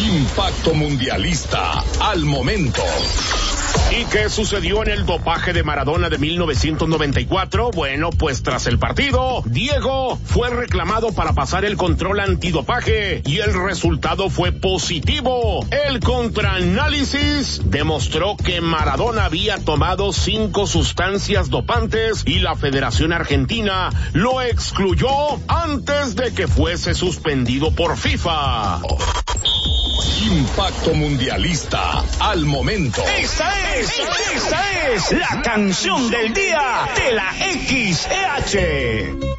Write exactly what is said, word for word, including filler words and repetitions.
Impacto Mundialista al momento. ¿Y qué sucedió en el dopaje de Maradona de mil novecientos noventa y cuatro? Bueno, pues tras el partido, Diego fue reclamado para pasar el control antidopaje y el resultado fue positivo. El contraanálisis demostró que Maradona había tomado cinco sustancias dopantes y la Federación Argentina lo excluyó antes de que fuese suspendido por FIFA. Impacto Mundialista al momento. Esta es, esta es la canción del día de la X E H.